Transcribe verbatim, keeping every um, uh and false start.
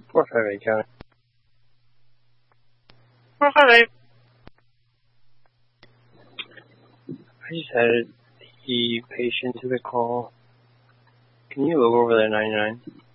four five eight County. four five eight. I just added the patient to the call. Can you look over that ninety-nine?